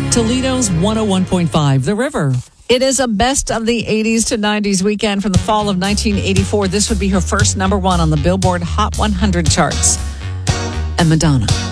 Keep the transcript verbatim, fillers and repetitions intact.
Toledo's one oh one point five, The River. It is a best of the eighties to nineties weekend from the fall of nineteen eighty-four. This would be her first number one on the Billboard Hot one hundred charts. And Madonna.